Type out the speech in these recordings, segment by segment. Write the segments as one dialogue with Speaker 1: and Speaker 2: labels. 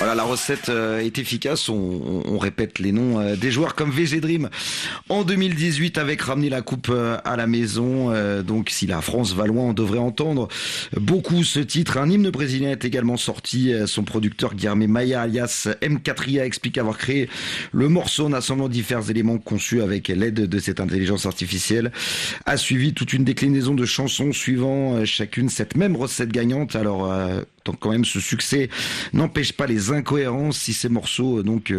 Speaker 1: Voilà, la recette est efficace. On répète les noms des joueurs comme VG Dream en 2018 avec ramener la coupe à la maison. Donc si la France va loin, on devrait entendre beaucoup ce titre. Un hymne brésilien est également sorti. Son producteur Guilherme Maia alias M4IA explique avoir créé le morceau en assemblant différents éléments conçus avec l'aide de cette intelligence artificielle. A suivi toute une déclinaison de chansons suivant chacune cette même recette gagnante. Alors tant quand même ce succès n'empêche pas les incohérences. Si ces morceaux donc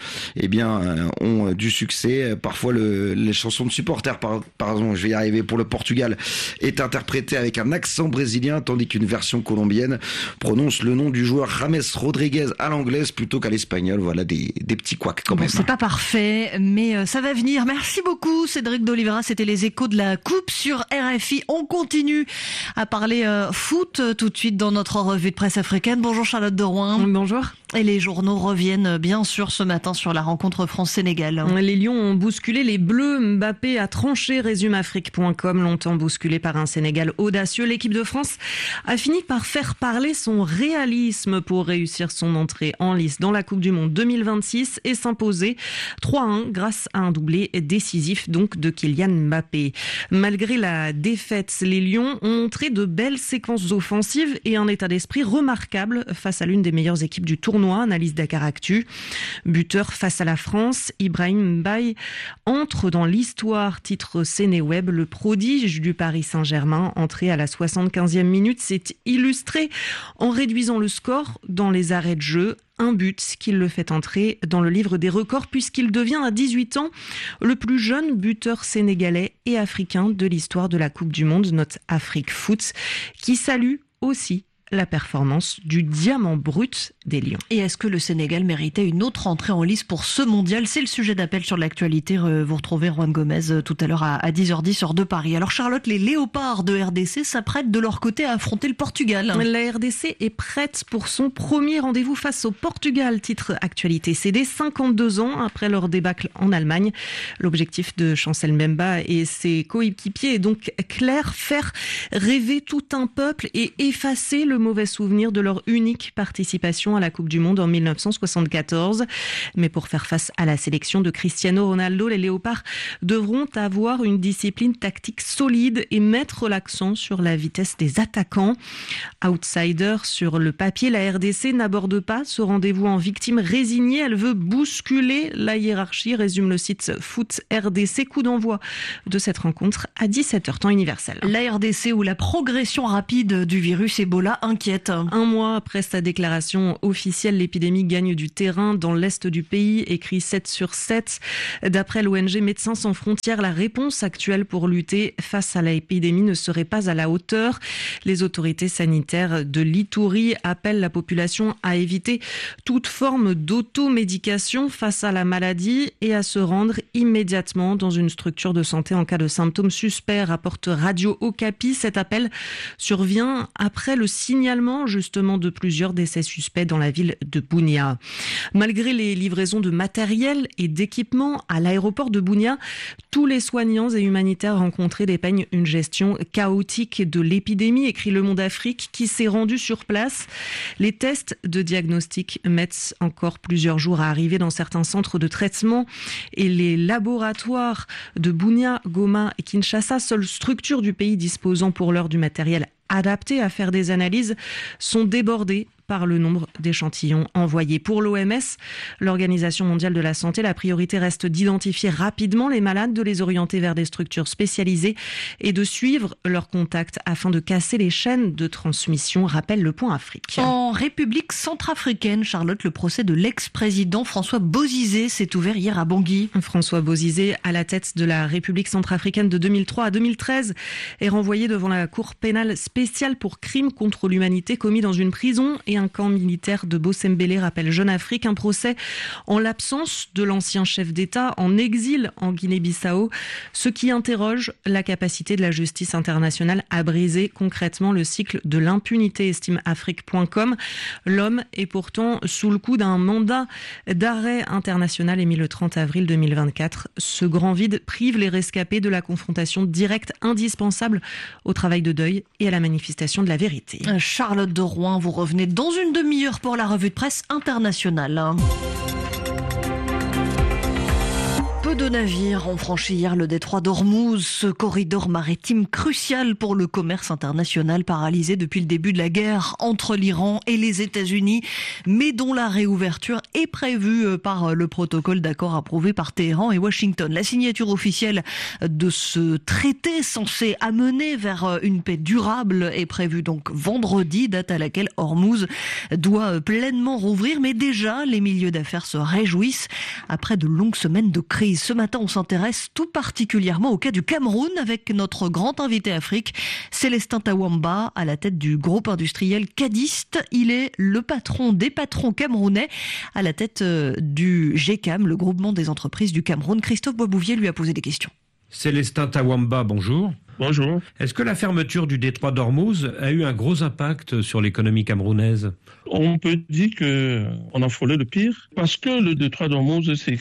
Speaker 1: ont du succès, parfois les chansons de supporters par exemple, je vais y arriver, pour le Portugal est interprétée avec un accent brésilien, tandis qu'une version colombienne prononce le nom du joueur James Rodriguez à l'anglaise plutôt qu'à l'espagnol. Voilà des petits couacs quand même.
Speaker 2: C'est pas parfait, mais ça va venir. Merci beaucoup Cédric d'Oliveira, c'était les échos de la Coupe sur RFI. On continue à parler foot tout de suite dans notre revue de presse africaine. Bonjour Charlotte de Rouen.
Speaker 3: Bonjour.
Speaker 2: Et les journaux reviennent bien sûr ce matin sur la rencontre France-Sénégal.
Speaker 3: Les Lions ont bousculé les Bleus. Mbappé a tranché, résume Afrique.com. Longtemps bousculé par un Sénégal audacieux, l'équipe de France a fini par faire parler son réalisme pour réussir son entrée en lice dans la Coupe du Monde 2026 et s'imposer 3-1 grâce à un doublé décisif donc de Kylian Mbappé. Malgré la défaite, les Lions ont montré de belles séquences offensives et un état d'esprit remarquable face à l'une des meilleures équipes du tournoi, analyse Dakaractu. Buteur face à la France, Ibrahim Mbaye entre dans l'histoire, titre Sénéweb. Le prodige du Paris Saint-Germain, entré à la 75e minute, s'est illustré en réduisant le score dans les arrêts de jeu. Un but qui le fait entrer dans le livre des records puisqu'il devient à 18 ans le plus jeune buteur sénégalais et africain de l'histoire de la Coupe du Monde, note Afrique Foot, qui salue aussi la performance du diamant brut des Lions.
Speaker 2: Et est-ce que le Sénégal méritait une autre entrée en lice pour ce mondial ? C'est le sujet d'appel sur l'actualité. Vous retrouvez Juan Gomez tout à l'heure à 10h10 sur de Paris. Alors Charlotte, les léopards de RDC s'apprêtent de leur côté à affronter le Portugal.
Speaker 3: La RDC est prête pour son premier rendez-vous face au Portugal, titre actualité CD, 52 ans après leur débâcle en Allemagne. L'objectif de Chancel Mbemba et ses coéquipiers est donc clair, faire rêver tout un peuple et effacer le mauvais souvenir de leur unique participation à la Coupe du Monde en 1974. Mais pour faire face à la sélection de Cristiano Ronaldo, les Léopards devront avoir une discipline tactique solide et mettre l'accent sur la vitesse des attaquants. Outsider sur le papier, la RDC n'aborde pas ce rendez-vous en victime résignée. Elle veut bousculer la hiérarchie, résume le site Foot RDC. Coup d'envoi de cette rencontre à 17h, temps universel.
Speaker 2: La RDC où la progression rapide du virus Ebola inquiète.
Speaker 3: Un mois après sa déclaration officielle, l'épidémie gagne du terrain dans l'est du pays, écrit 7/7. D'après l'ONG Médecins sans frontières, la réponse actuelle pour lutter face à l'épidémie ne serait pas à la hauteur. Les autorités sanitaires de l'Ituri appellent la population à éviter toute forme d'automédication face à la maladie et à se rendre immédiatement dans une structure de santé en cas de symptômes suspects, rapporte Radio Okapi. Cet appel survient après le signalement justement de plusieurs décès suspects dans la ville de Bunia. Malgré les livraisons de matériel et d'équipements à l'aéroport de Bunia, tous les soignants et humanitaires rencontrés dépeignent une gestion chaotique de l'épidémie, écrit Le Monde Afrique, qui s'est rendu sur place. Les tests de diagnostic mettent encore plusieurs jours à arriver dans certains centres de traitement et les laboratoires de Bunia, Goma et Kinshasa, seules structures du pays disposant pour l'heure du matériel adaptés à faire des analyses, sont débordés par le nombre d'échantillons envoyés. Pour l'OMS, l'Organisation mondiale de la santé, la priorité reste d'identifier rapidement les malades, de les orienter vers des structures spécialisées et de suivre leurs contacts afin de casser les chaînes de transmission, rappelle le Point Afrique.
Speaker 2: En République centrafricaine, Charlotte, le procès de l'ex-président François Bozizé s'est ouvert hier à Bangui.
Speaker 3: François Bozizé, à la tête de la République centrafricaine de 2003 à 2013, est renvoyé devant la Cour pénale spéciale pour crimes contre l'humanité commis dans une prison et un camp militaire de Bossembélé, rappelle Jeune Afrique. Un procès en l'absence de l'ancien chef d'État en exil en Guinée-Bissau, ce qui interroge la capacité de la justice internationale à briser concrètement le cycle de l'impunité, estime Afrique.com. L'homme est pourtant sous le coup d'un mandat d'arrêt international émis le 30 avril 2024. Ce grand vide prive les rescapés de la confrontation directe indispensable au travail de deuil et à la manifestation de la vérité.
Speaker 2: Charlotte de Rouen, vous revenez dans dans une demi-heure pour la revue de presse internationale. Peu de navires ont franchi hier le détroit d'Ormuz, ce corridor maritime crucial pour le commerce international paralysé depuis le début de la guerre entre l'Iran et les États-Unis, mais dont la réouverture est prévue par le protocole d'accord approuvé par Téhéran et Washington. La signature officielle de ce traité censé amener vers une paix durable est prévue donc vendredi, date à laquelle Ormuz doit pleinement rouvrir, mais déjà les milieux d'affaires se réjouissent après de longues semaines de crise. Ce matin, on s'intéresse tout particulièrement au cas du Cameroun avec notre grand invité Afrique, Célestin Tawamba, à la tête du groupe industriel Cadiste. Il est le patron des patrons camerounais à la tête du GECAM, le groupement des entreprises du Cameroun. Christophe Boisbouvier lui a posé des questions.
Speaker 4: Célestin Tawamba, bonjour.
Speaker 5: Bonjour.
Speaker 4: Est-ce que la fermeture du détroit d'Ormuz a eu un gros impact sur l'économie camerounaise ?
Speaker 5: On peut dire qu'on a frôlé le pire parce que le détroit d'Ormuz, c'est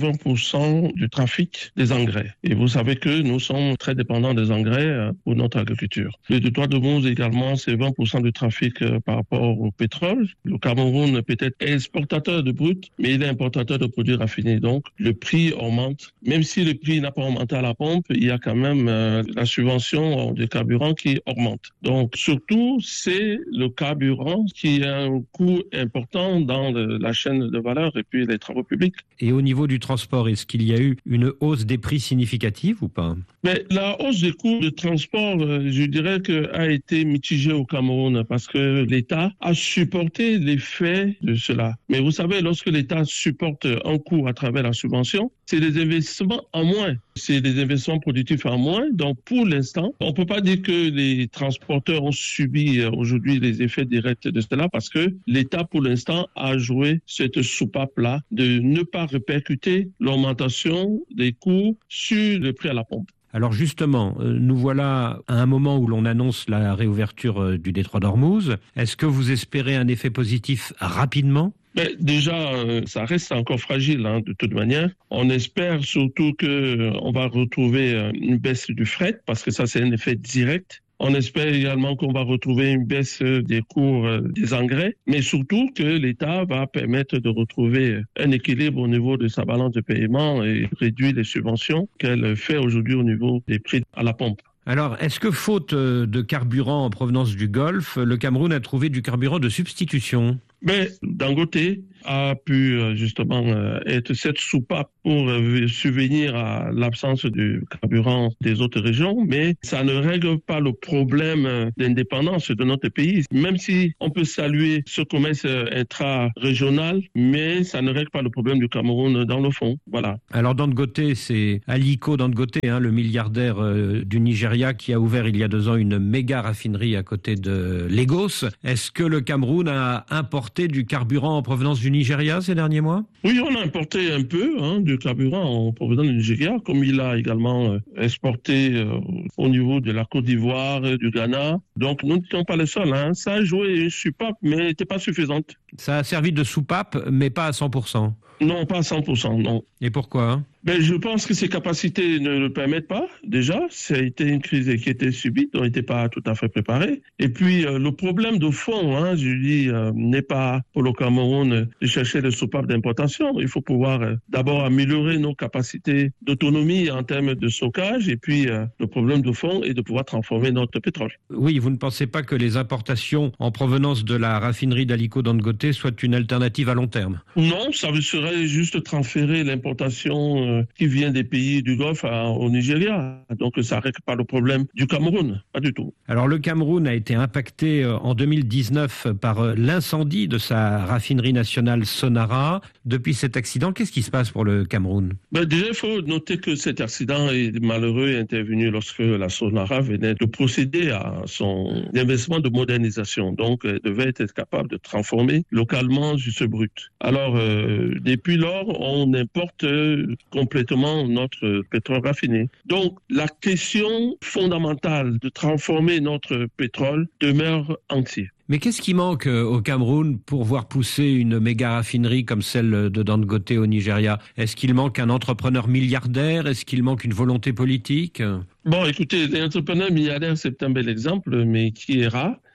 Speaker 5: 80% du trafic des engrais. Et vous savez que nous sommes très dépendants des engrais pour notre agriculture. Le détroit d'Ormuz également, c'est 20% du trafic par rapport au pétrole. Le Cameroun peut-être est exportateur de brut, mais il est importateur de produits raffinés. Donc, le prix augmente. Même si le prix n'a pas augmenté à la pompe, il y a quand même la subvention du carburant qui augmente. Donc, surtout, c'est le carburant qui a un coût important dans la chaîne de valeur et puis les travaux publics.
Speaker 4: Et au niveau du transport, est-ce qu'il y a eu une hausse des prix significative ou pas ?
Speaker 5: Mais la hausse des coûts de transport, je dirais a été mitigée au Cameroun parce que l'État a supporté l'effet de cela. Mais vous savez, lorsque l'État supporte un coût à travers la subvention, c'est des investissements en moins. C'est des investissements productifs en moins. Donc, pour l'instant, on ne peut pas dire que les transporteurs ont subi aujourd'hui les effets directs de cela parce que l'État, pour l'instant, a joué cette soupape-là de ne pas répercuter l'augmentation des coûts sur le prix à la pompe.
Speaker 4: Alors justement, nous voilà à un moment où l'on annonce la réouverture du détroit d'Ormuz. Est-ce que vous espérez un effet positif rapidement ?
Speaker 5: Mais déjà, ça reste encore fragile de toute manière. On espère surtout qu'on va retrouver une baisse du fret parce que ça, c'est un effet direct. On espère également qu'on va retrouver une baisse des cours des engrais, mais surtout que l'État va permettre de retrouver un équilibre au niveau de sa balance de paiement et réduire les subventions qu'elle fait aujourd'hui au niveau des prix à la pompe.
Speaker 4: Alors, est-ce que faute de carburant en provenance du Golfe, le Cameroun a trouvé du carburant de substitution ?
Speaker 5: Mais Dangote a pu justement être cette soupape pour subvenir à l'absence du carburant des autres régions, mais ça ne règle pas le problème d'indépendance de notre pays. Même si on peut saluer ce commerce intra-régional, mais ça ne règle pas le problème du Cameroun dans le fond. Voilà.
Speaker 4: Alors Dangote, c'est Aliko Dangote, le milliardaire du Nigeria qui a ouvert il y a 2 ans une méga raffinerie à côté de Lagos. Est-ce que le Cameroun a importé du carburant en provenance du Nigeria ces derniers mois ?
Speaker 5: Oui, on a importé un peu du carburant en provenance du Nigeria, comme il a également exporté au niveau de la Côte d'Ivoire, du Ghana. Donc, nous n'étions pas les seuls. Ça a joué une soupape, mais n'était pas suffisante.
Speaker 4: Ça a servi de soupape, mais pas à 100%.
Speaker 5: Non, pas à 100%, non.
Speaker 4: Et pourquoi ?
Speaker 5: Je pense que ses capacités ne le permettent pas. Déjà, ça a été une crise qui était subite, on n'était pas tout à fait préparé. Et puis, le problème de fond, je dis, n'est pas pour le Cameroun de chercher des soupapes d'importation. Il faut pouvoir d'abord améliorer nos capacités d'autonomie en termes de stockage. Et puis, le problème de fond est de pouvoir transformer notre pétrole.
Speaker 4: Oui, vous ne pensez pas que les importations en provenance de la raffinerie d'Aliko Dangote soient une alternative à long terme ?
Speaker 5: Non, ça serait juste transférer l'importation qui vient des pays du Golfe au Nigeria. Donc ça ne règle pas le problème du Cameroun, pas du tout.
Speaker 4: Alors le Cameroun a été impacté en 2019 par l'incendie de sa raffinerie nationale Sonara. Depuis cet accident, qu'est-ce qui se passe pour le Cameroun ?
Speaker 5: Déjà, il faut noter que cet accident est malheureux est intervenu lorsque la Sonara venait de procéder à son investissement de modernisation. Donc elle devait être capable de transformer localement ce brut. Alors depuis lors, on importe complètement notre pétrole raffiné. Donc, la question fondamentale de transformer notre pétrole demeure entière.
Speaker 4: Mais qu'est-ce qui manque au Cameroun pour voir pousser une méga raffinerie comme celle de Dangote au Nigeria ? Est-ce qu'il manque un entrepreneur milliardaire ? Est-ce qu'il manque une volonté politique ?
Speaker 5: Bon, écoutez, l'entrepreneur milliardaire, c'est un bel exemple, mais qui est rare.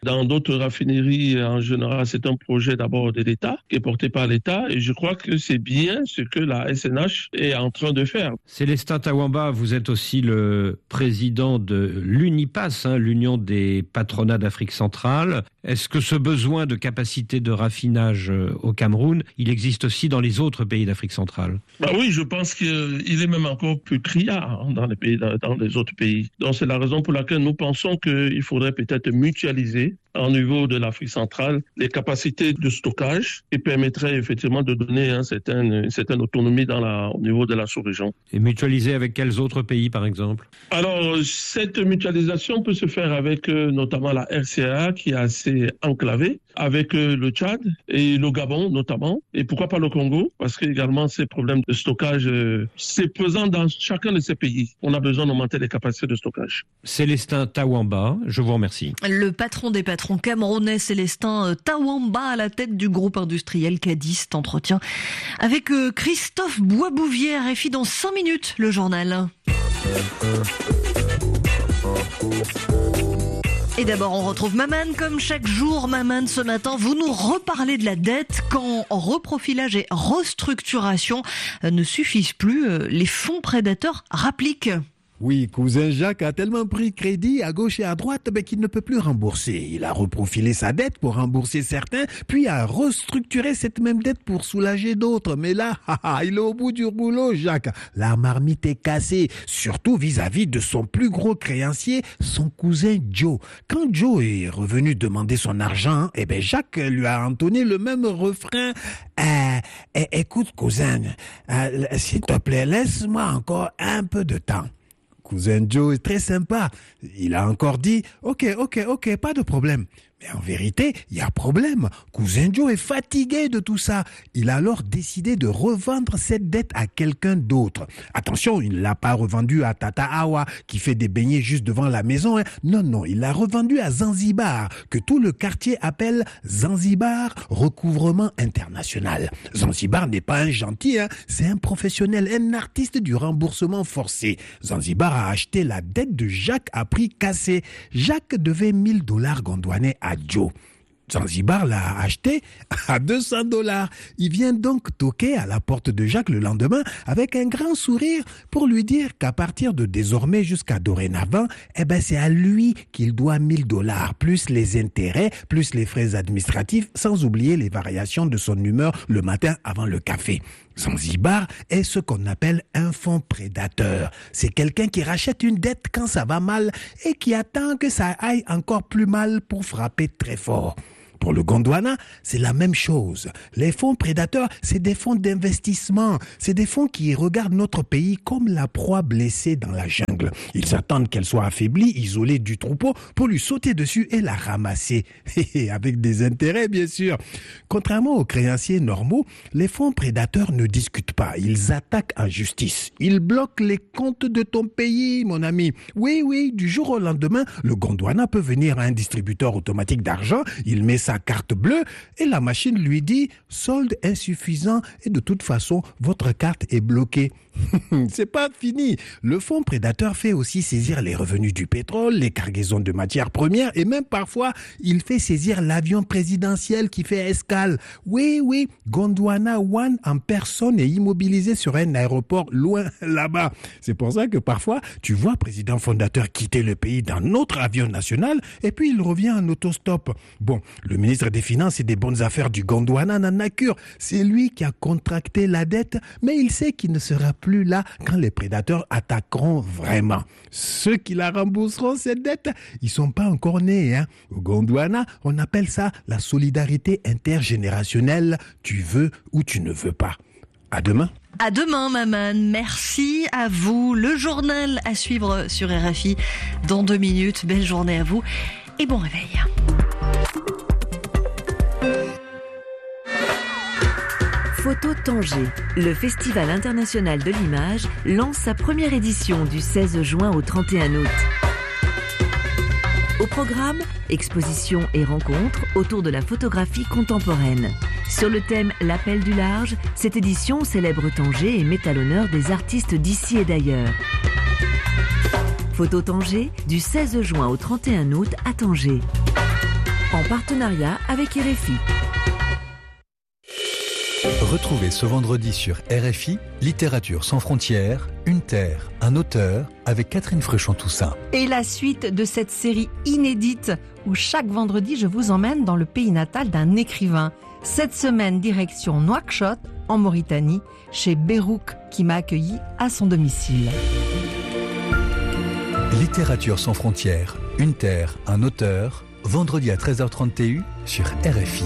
Speaker 5: Dans d'autres raffineries, en général, c'est un projet d'abord de l'État, qui est porté par l'État. Et je crois que c'est bien ce que la SNH est en train de faire.
Speaker 4: Célestin Tawamba, vous êtes aussi le président de l'UNIPAS, l'Union des patronats d'Afrique centrale. Est-ce que ce besoin de capacité de raffinage au Cameroun, il existe aussi dans les autres pays d'Afrique centrale?
Speaker 5: Oui, je pense qu'il est même encore plus criard dans les autres pays. Donc c'est la raison pour laquelle nous pensons qu'il faudrait peut-être mutualiser au niveau de l'Afrique centrale les capacités de stockage qui permettraient effectivement de donner une certaine autonomie au niveau de la sous-région.
Speaker 4: Et mutualiser avec quels autres pays, par exemple?
Speaker 5: Alors, cette mutualisation peut se faire avec notamment la RCA qui est assez enclavée, avec le Tchad et le Gabon notamment, et pourquoi pas le Congo, parce que également ces problèmes de stockage, c'est présent dans chacun de ces pays. On a besoin d'augmenter les capacités de stockage.
Speaker 4: Célestin Tawamba, je vous remercie.
Speaker 2: Le patron des patrons camerounais, Célestin Tawamba, à la tête du groupe industriel Cadis. Entretien avec Christophe Boisbouvier, RFI dans 5 minutes, le journal. Et d'abord, on retrouve Maman comme chaque jour. Maman, ce matin, vous nous reparlez de la dette quand reprofilage et restructuration ne suffisent plus. Les fonds prédateurs rappliquent.
Speaker 6: Oui, cousin Jacques a tellement pris crédit à gauche et à droite qu'il ne peut plus rembourser. Il a reprofilé sa dette pour rembourser certains, puis a restructuré cette même dette pour soulager d'autres. Mais là, il est au bout du rouleau, Jacques. La marmite est cassée, surtout vis-à-vis de son plus gros créancier, son cousin Joe. Quand Joe est revenu demander son argent, Jacques lui a entonné le même refrain. Écoute, cousin, s'il te plaît, laisse-moi encore un peu de temps. Cousin Joe est très sympa. Il a encore dit « Ok, pas de problème ». Mais en vérité, il y a problème. Cousin Joe est fatigué de tout ça. Il a alors décidé de revendre cette dette à quelqu'un d'autre. Attention, il ne l'a pas revendu à Tata Awa, qui fait des beignets juste devant la maison. Non, il l'a revendu à Zanzibar, que tout le quartier appelle Zanzibar Recouvrement International. Zanzibar n'est pas un gentil, c'est un professionnel, un artiste du remboursement forcé. Zanzibar a acheté la dette de Jacques à prix cassé. Jacques devait $1000 gondwanais à Joe. Zanzibar l'a acheté à $200. Il vient donc toquer à la porte de Jacques le lendemain avec un grand sourire pour lui dire qu'à partir de désormais jusqu'à dorénavant, c'est à lui qu'il doit $1000, plus les intérêts, plus les frais administratifs, sans oublier les variations de son humeur le matin avant le café. Zanzibar est ce qu'on appelle un fonds prédateur. C'est quelqu'un qui rachète une dette quand ça va mal et qui attend que ça aille encore plus mal pour frapper très fort. Pour le Gondwana, c'est la même chose. Les fonds prédateurs, c'est des fonds d'investissement. C'est des fonds qui regardent notre pays comme la proie blessée dans la jungle. Ils attendent qu'elle soit affaiblie, isolée du troupeau, pour lui sauter dessus et la ramasser. Avec des intérêts, bien sûr. Contrairement aux créanciers normaux, les fonds prédateurs ne discutent pas. Ils attaquent en justice. Ils bloquent les comptes de ton pays, mon ami. Oui, du jour au lendemain, le Gondwana peut venir à un distributeur automatique d'argent. Il met sa carte bleue et la machine lui dit solde insuffisant et de toute façon votre carte est bloquée. C'est pas fini. Le fonds prédateur fait aussi saisir les revenus du pétrole, les cargaisons de matières premières et même parfois il fait saisir l'avion présidentiel qui fait escale. Oui, Gondwana One en personne est immobilisé sur un aéroport loin là-bas. C'est pour ça que parfois tu vois président fondateur quitter le pays dans notre avion national et puis il revient en autostop. Bon, le ministre des Finances et des Bonnes Affaires du Gondwana n'en a cure. C'est lui qui a contracté la dette, mais il sait qu'il ne sera plus là quand les prédateurs attaqueront vraiment. Ceux qui la rembourseront, cette dette, ils sont pas encore nés. Au Gondwana, on appelle ça la solidarité intergénérationnelle. Tu veux ou tu ne veux pas. À demain.
Speaker 2: À demain, Maman. Merci à vous. Le journal à suivre sur RFI dans 2 minutes. Belle journée à vous et bon réveil.
Speaker 7: Photo Tanger, le Festival international de l'image, lance sa première édition du 16 juin au 31 août. Au programme, expositions et rencontres autour de la photographie contemporaine. Sur le thème L'appel du large, cette édition célèbre Tanger et met à l'honneur des artistes d'ici et d'ailleurs. Photo Tanger, du 16 juin au 31 août à Tanger. en partenariat avec RFI.
Speaker 8: Retrouvez ce vendredi sur RFI, Littérature sans frontières, une terre, un auteur, avec Catherine Fruchon-Toussaint.
Speaker 2: Et la suite de cette série inédite où chaque vendredi je vous emmène dans le pays natal d'un écrivain. Cette semaine, direction Nouakchott, en Mauritanie, chez Berouk, qui m'a accueilli à son domicile.
Speaker 8: Littérature sans frontières, une terre, un auteur, vendredi à 13h30 TU sur RFI.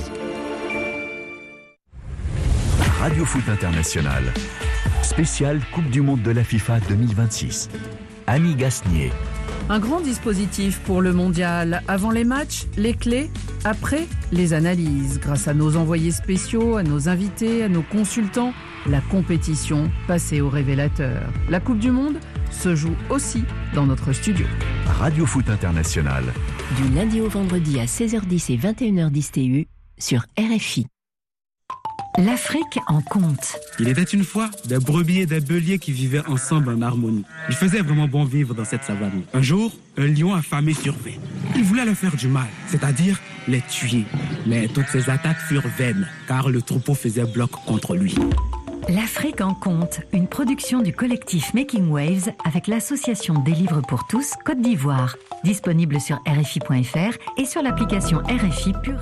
Speaker 9: Radio Foot International, spécial Coupe du Monde de la FIFA 2026. Annie Gasnier.
Speaker 10: Un grand dispositif pour le mondial. Avant les matchs, les clés. Après, les analyses. Grâce à nos envoyés spéciaux, à nos invités, à nos consultants, la compétition passée au révélateur. La Coupe du Monde se joue aussi dans notre studio.
Speaker 9: Radio Foot International.
Speaker 11: Du lundi au vendredi à 16h10 et 21h10 TU sur RFI.
Speaker 12: L'Afrique en compte.
Speaker 13: Il était une fois des brebis et des béliers qui vivaient ensemble en harmonie. Il faisait vraiment bon vivre dans cette savane. Un jour, un lion affamé survint. Il voulait leur faire du mal, c'est-à-dire les tuer. Mais toutes ces attaques furent vaines, car le troupeau faisait bloc contre lui.
Speaker 12: L'Afrique en compte, une production du collectif Making Waves avec l'association des livres pour tous Côte d'Ivoire. Disponible sur RFI.fr et sur l'application RFI Pure.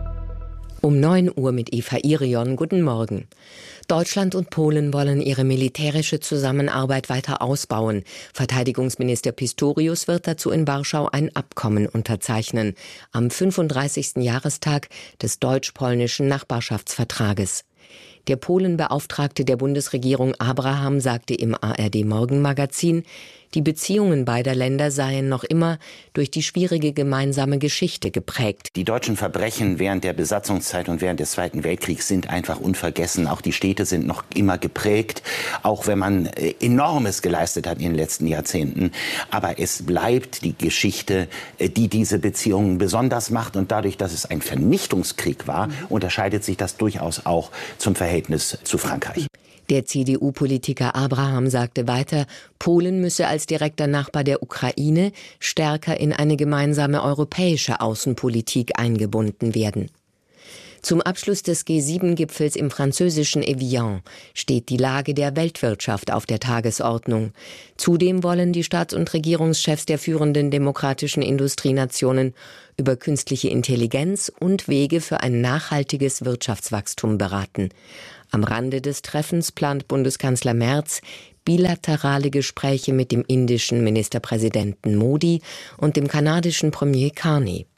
Speaker 14: 9 Uhr mit Eva Irion. Guten Morgen. Deutschland und Polen wollen ihre militärische Zusammenarbeit weiter ausbauen. Verteidigungsminister Pistorius wird dazu in Warschau ein Abkommen unterzeichnen. Am 35. Jahrestag des deutsch-polnischen Nachbarschaftsvertrages. Der Polenbeauftragte der Bundesregierung Abraham sagte im ARD-Morgenmagazin, die Beziehungen beider Länder seien noch immer durch die schwierige gemeinsame Geschichte geprägt.
Speaker 15: Die deutschen Verbrechen während der Besatzungszeit und während des Zweiten Weltkriegs sind einfach unvergessen. Auch die Städte sind noch immer geprägt, auch wenn man Enormes geleistet hat in den letzten Jahrzehnten. Aber es bleibt die Geschichte, die diese Beziehungen besonders macht. Und dadurch, dass es ein Vernichtungskrieg war, unterscheidet sich das durchaus auch zum Verhältnis zu Frankreich.
Speaker 14: Der CDU-Politiker Abraham sagte weiter, Polen müsse als direkter Nachbar der Ukraine stärker in eine gemeinsame europäische Außenpolitik eingebunden werden. Zum Abschluss des G7-Gipfels im französischen Evian steht die Lage der Weltwirtschaft auf der Tagesordnung. Zudem wollen die Staats- und Regierungschefs der führenden demokratischen Industrienationen über künstliche Intelligenz und Wege für ein nachhaltiges Wirtschaftswachstum beraten. Am Rande des Treffens plant Bundeskanzler Merz bilaterale Gespräche mit dem indischen Ministerpräsidenten Modi und dem kanadischen Premier Carney.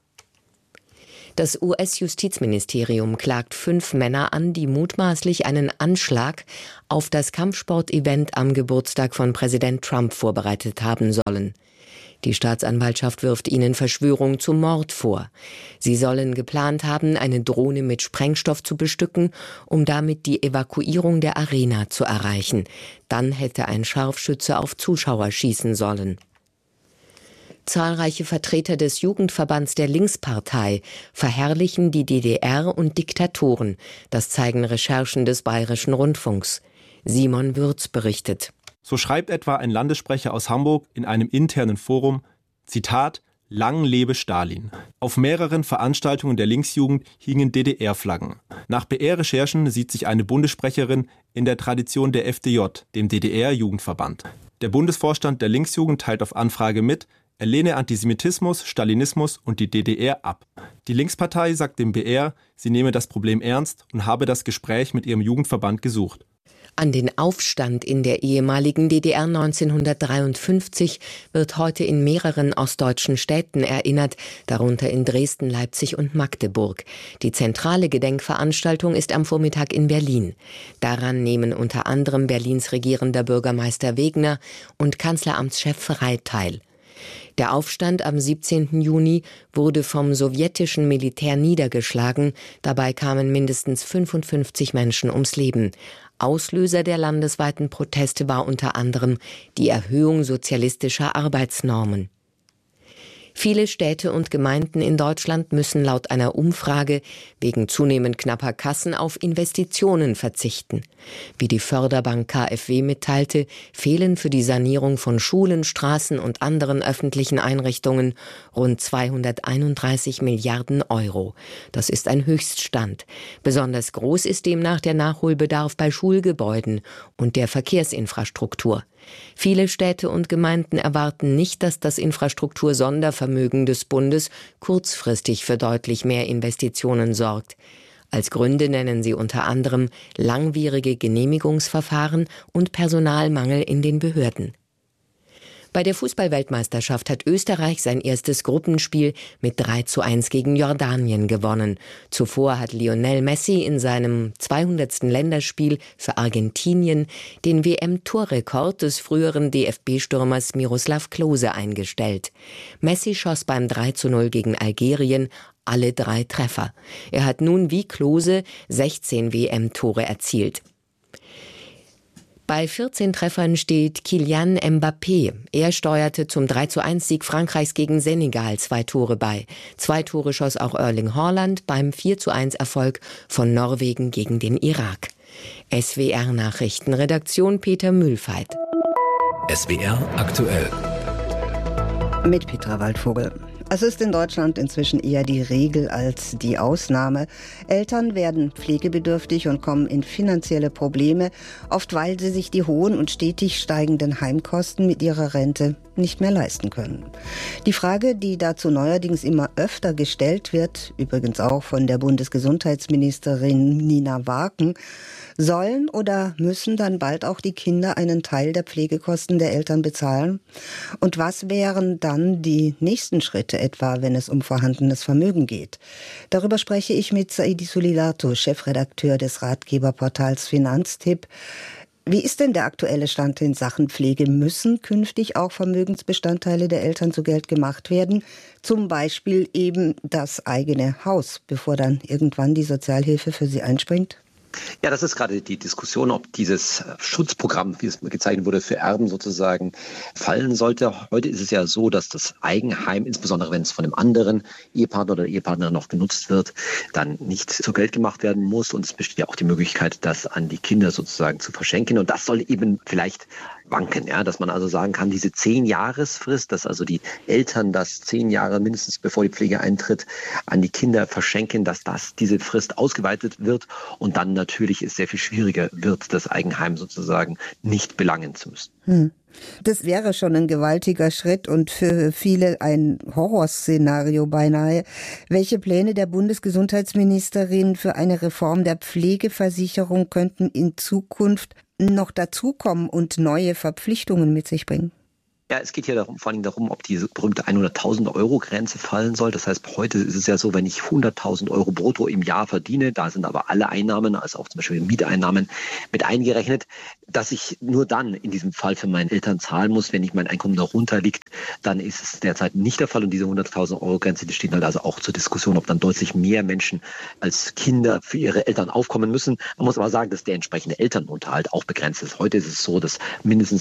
Speaker 14: Das US-Justizministerium klagt 5 Männer an, die mutmaßlich einen Anschlag auf das Kampfsportevent am Geburtstag von Präsident Trump vorbereitet haben sollen. Die Staatsanwaltschaft wirft ihnen Verschwörung zum Mord vor. Sie sollen geplant haben, eine Drohne mit Sprengstoff zu bestücken, um damit die Evakuierung der Arena zu erreichen. Dann hätte ein Scharfschütze auf Zuschauer schießen sollen. Zahlreiche Vertreter des Jugendverbands der Linkspartei verherrlichen die DDR und Diktatoren. Das zeigen Recherchen des Bayerischen Rundfunks. Simon Würz berichtet.
Speaker 16: So schreibt etwa ein Landessprecher aus Hamburg in einem internen Forum, Zitat, Lang lebe Stalin. Auf mehreren Veranstaltungen der Linksjugend hingen DDR-Flaggen. Nach BR-Recherchen sieht sich eine Bundessprecherin in der Tradition der FDJ, dem DDR-Jugendverband. Der Bundesvorstand der Linksjugend teilt auf Anfrage mit, er lehne Antisemitismus, Stalinismus und die DDR ab. Die Linkspartei sagt dem BR, sie nehme das Problem ernst und habe das Gespräch mit ihrem Jugendverband gesucht.
Speaker 14: An den Aufstand in der ehemaligen DDR 1953 wird heute in mehreren ostdeutschen Städten erinnert, darunter in Dresden, Leipzig und Magdeburg. Die zentrale Gedenkveranstaltung ist am Vormittag in Berlin. Daran nehmen unter anderem Berlins regierender Bürgermeister Wegner und Kanzleramtschef Frey teil. Der Aufstand am 17. Juni wurde vom sowjetischen Militär niedergeschlagen. Dabei kamen mindestens 55 Menschen ums Leben. Auslöser der landesweiten Proteste war unter anderem die Erhöhung sozialistischer Arbeitsnormen. Viele Städte und Gemeinden in Deutschland müssen laut einer Umfrage wegen zunehmend knapper Kassen auf Investitionen verzichten. Wie die Förderbank KfW mitteilte, fehlen für die Sanierung von Schulen, Straßen und anderen öffentlichen Einrichtungen rund 231 Milliarden Euro. Das ist ein Höchststand. Besonders groß ist demnach der Nachholbedarf bei Schulgebäuden und der Verkehrsinfrastruktur. Viele Städte und Gemeinden erwarten nicht, dass das Infrastruktursondervermögen des Bundes kurzfristig für deutlich mehr Investitionen sorgt. Als Gründe nennen sie unter anderem langwierige Genehmigungsverfahren und Personalmangel in den Behörden. Bei der Fußball-Weltmeisterschaft hat Österreich sein erstes Gruppenspiel mit 3:1 gegen Jordanien gewonnen. Zuvor hat Lionel Messi in seinem 200. Länderspiel für Argentinien den WM-Torrekord des früheren DFB-Stürmers Miroslav Klose eingestellt. Messi schoss beim 3:0 gegen Algerien alle 3 Treffer. Er hat nun wie Klose 16 WM-Tore erzielt. Bei 14 Treffern steht Kylian Mbappé. Er steuerte zum 3:1-Sieg Frankreichs gegen Senegal 2 Tore bei. 2 Tore schoss auch Erling Haaland beim 4:1-Erfolg von Norwegen gegen den Irak. SWR-Nachrichten, Redaktion Peter Mühlfeit.
Speaker 17: SWR aktuell.
Speaker 18: Mit Petra Waldvogel. Es ist in Deutschland inzwischen eher die Regel als die Ausnahme. Eltern werden pflegebedürftig und kommen in finanzielle Probleme, oft weil sie sich die hohen und stetig steigenden Heimkosten mit ihrer Rente nicht mehr leisten können. Die Frage, die dazu neuerdings immer öfter gestellt wird, übrigens auch von der Bundesgesundheitsministerin Nina Waken: Sollen oder müssen dann bald auch die Kinder einen Teil der Pflegekosten der Eltern bezahlen? Und was wären dann die nächsten Schritte, etwa wenn es um vorhandenes Vermögen geht? Darüber spreche ich mit Saidi Sulilato, Chefredakteur des Ratgeberportals Finanztipp. Wie ist denn der aktuelle Stand in Sachen Pflege? Müssen künftig auch Vermögensbestandteile der Eltern zu Geld gemacht werden? Zum Beispiel eben das eigene Haus, bevor dann irgendwann die Sozialhilfe für sie einspringt?
Speaker 19: Ja, das ist gerade die Diskussion, ob dieses Schutzprogramm, wie es gezeichnet wurde, für Erben sozusagen fallen sollte. Heute ist es ja so, dass das Eigenheim, insbesondere wenn es von einem anderen Ehepartner oder Ehepartnerin noch genutzt wird, dann nicht zu Geld gemacht werden muss. Und es besteht ja auch die Möglichkeit, das an die Kinder sozusagen zu verschenken. Und das soll eben vielleicht wanken, ja, dass man also sagen kann, diese 10-Jahresfrist, dass also die Eltern das 10 Jahre mindestens bevor die Pflege eintritt an die Kinder verschenken, dass diese Frist ausgeweitet wird und dann natürlich es sehr viel schwieriger wird, das Eigenheim sozusagen nicht belangen zu müssen.
Speaker 18: Das wäre schon ein gewaltiger Schritt und für viele ein Horrorszenario beinahe. Welche Pläne der Bundesgesundheitsministerin für eine Reform der Pflegeversicherung könnten in Zukunft noch dazukommen und neue Verpflichtungen mit sich bringen?
Speaker 19: Ja, es geht hier vor allem darum, ob diese berühmte 100.000 Euro Grenze fallen soll. Das heißt, heute ist es ja so, wenn ich 100.000 Euro brutto im Jahr verdiene, da sind aber alle Einnahmen, also auch zum Beispiel Mieteinnahmen, mit eingerechnet, dass ich nur dann in diesem Fall für meine Eltern zahlen muss, wenn mein Einkommen darunter liegt, dann ist es derzeit nicht der Fall. Und diese 100.000 Euro Grenze, die steht halt also auch zur Diskussion, ob dann deutlich mehr Menschen als Kinder für ihre Eltern aufkommen müssen. Man muss aber sagen, dass der entsprechende Elternunterhalt auch begrenzt ist. Heute ist es so, dass mindestens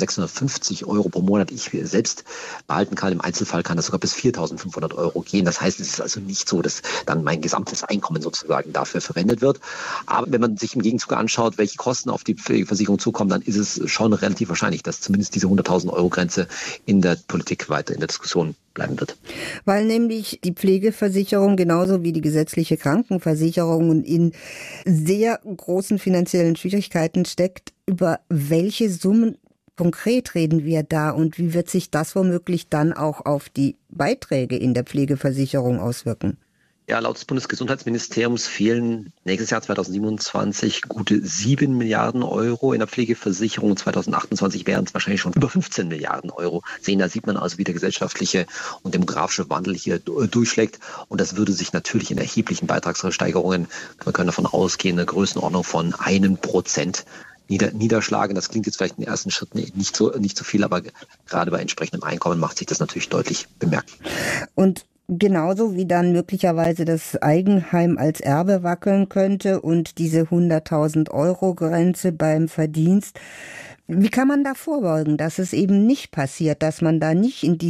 Speaker 19: 2.650 Euro pro Monat ich selbst behalten kann. Im Einzelfall kann das sogar bis 4.500 Euro gehen. Das heißt, es ist also nicht so, dass dann mein gesamtes Einkommen sozusagen dafür verwendet wird. Aber wenn man sich im Gegenzug anschaut, welche Kosten auf die Pflegeversicherung zukommen, dann ist es schon relativ wahrscheinlich, dass zumindest diese 100.000 Euro Grenze in der Politik weiter in der Diskussion bleiben wird.
Speaker 18: Weil nämlich die Pflegeversicherung genauso wie die gesetzliche Krankenversicherung in sehr großen finanziellen Schwierigkeiten steckt. Über welche Summen konkret reden wir da und wie wird sich das womöglich dann auch auf die Beiträge in der Pflegeversicherung auswirken?
Speaker 19: Ja, laut des Bundesgesundheitsministeriums fehlen nächstes Jahr 2027 gute 7 Milliarden Euro in der Pflegeversicherung. 2028 wären es wahrscheinlich schon über 15 Milliarden Euro. Da sieht man also, wie der gesellschaftliche und demografische Wandel hier durchschlägt. Und das würde sich natürlich in erheblichen Beitragssteigerungen, wir können davon ausgehen, eine Größenordnung von 1% niederschlagen. Das klingt jetzt vielleicht im ersten Schritt nicht so viel, aber gerade bei entsprechendem Einkommen macht sich das natürlich deutlich bemerkbar.
Speaker 18: Und genauso wie dann möglicherweise das Eigenheim als Erbe wackeln könnte und diese 100.000 Euro Grenze beim Verdienst. Wie kann man da vorbeugen, dass es eben nicht passiert, dass man da nicht in diese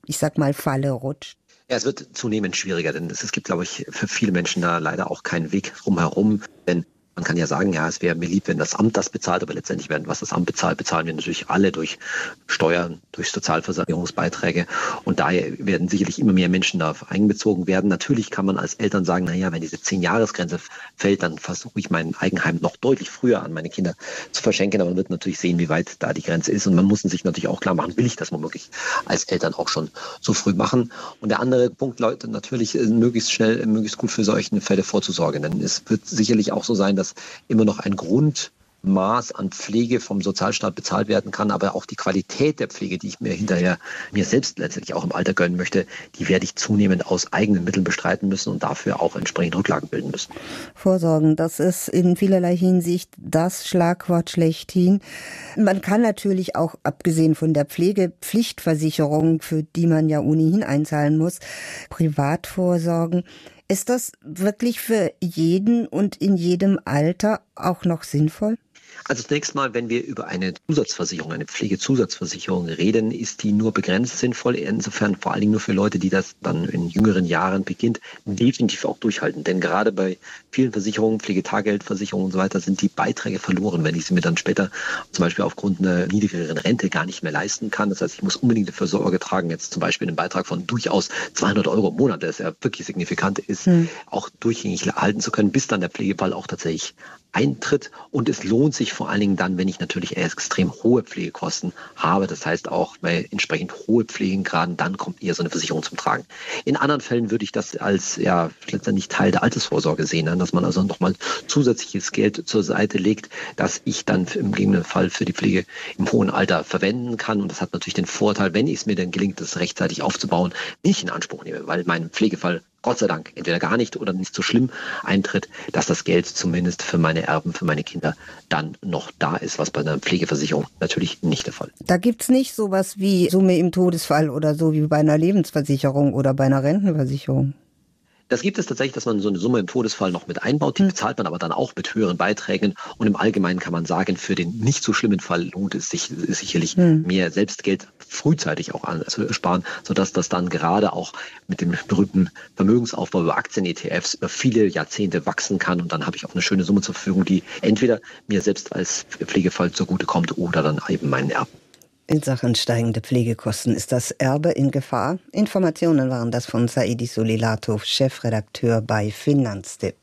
Speaker 18: ich sag mal, Falle rutscht?
Speaker 19: Ja, es wird zunehmend schwieriger, denn es gibt, glaube ich, für viele Menschen da leider auch keinen Weg drumherum, denn man kann ja sagen, ja, es wäre mir lieb, wenn das Amt das bezahlt, aber letztendlich was das Amt bezahlt, bezahlen wir natürlich alle durch Steuern, durch Sozialversicherungsbeiträge. Und daher werden sicherlich immer mehr Menschen da einbezogen werden. Natürlich kann man als Eltern sagen, naja, wenn diese 10-Jahres-Grenze fällt, dann versuche ich mein Eigenheim noch deutlich früher an meine Kinder zu verschenken. Aber man wird natürlich sehen, wie weit da die Grenze ist. Und man muss sich natürlich auch klar machen, will ich das womöglich als Eltern auch schon so früh machen. Und der andere Punkt, Leute, natürlich möglichst schnell, möglichst gut für solche Fälle vorzusorgen. Denn es wird sicherlich auch so sein, dass immer noch ein Grundmaß an Pflege vom Sozialstaat bezahlt werden kann, aber auch die Qualität der Pflege, die ich mir hinterher mir selbst letztendlich auch im Alter gönnen möchte, die werde ich zunehmend aus eigenen Mitteln bestreiten müssen und dafür auch entsprechend Rücklagen bilden müssen.
Speaker 18: Vorsorgen, das ist in vielerlei Hinsicht das Schlagwort schlechthin. Man kann natürlich auch, abgesehen von der Pflegepflichtversicherung, für die man ja ohnehin einzahlen muss, privat vorsorgen. Ist das wirklich für jeden und in jedem Alter auch noch sinnvoll?
Speaker 19: Also zunächst mal, wenn wir über eine Zusatzversicherung, eine Pflegezusatzversicherung reden, ist die nur begrenzt sinnvoll. Insofern vor allen Dingen nur für Leute, die das dann in jüngeren Jahren beginnt, definitiv auch durchhalten. Denn gerade bei vielen Versicherungen, Pflegetageldversicherungen und so weiter, sind die Beiträge verloren, wenn ich sie mir dann später zum Beispiel aufgrund einer niedrigeren Rente gar nicht mehr leisten kann. Das heißt, ich muss unbedingt dafür Sorge tragen, jetzt zum Beispiel einen Beitrag von durchaus 200 € im Monat, der ist ja wirklich signifikant ist, auch durchgängig halten zu können, bis dann der Pflegefall auch tatsächlich eintritt. Und es lohnt sich vor allen Dingen dann, wenn ich natürlich extrem hohe Pflegekosten habe. Das heißt auch bei entsprechend hohe Pflegegraden, dann kommt eher so eine Versicherung zum Tragen. In anderen Fällen würde ich das als letztendlich Teil der Altersvorsorge sehen, dass man also nochmal zusätzliches Geld zur Seite legt, das ich dann im gegebenen Fall für die Pflege im hohen Alter verwenden kann. Und das hat natürlich den Vorteil, wenn es mir dann gelingt, das rechtzeitig aufzubauen, nicht in Anspruch nehme, weil mein Pflegefall Gott sei Dank entweder gar nicht oder nicht so schlimm eintritt, dass das Geld zumindest für meine Erben, für meine Kinder dann noch da ist, was bei einer Pflegeversicherung natürlich nicht der Fall ist.
Speaker 18: Da gibt's nicht sowas wie Summe im Todesfall oder so wie bei einer Lebensversicherung oder bei einer Rentenversicherung.
Speaker 19: Das gibt es tatsächlich, dass man so eine Summe im Todesfall noch mit einbaut. Die bezahlt man aber dann auch mit höheren Beiträgen. Und im Allgemeinen kann man sagen, für den nicht so schlimmen Fall lohnt es sich sicherlich mehr Selbstgeld frühzeitig auch zu sparen, sodass das dann gerade auch mit dem berühmten Vermögensaufbau über Aktien-ETFs über viele Jahrzehnte wachsen kann. Und dann habe ich auch eine schöne Summe zur Verfügung, die entweder mir selbst als Pflegefall zugutekommt oder dann eben meinen Erben.
Speaker 18: In Sachen steigende Pflegekosten ist das Erbe in Gefahr. Informationen waren das von Saidi Solilatov, Chefredakteur bei Finanztipp.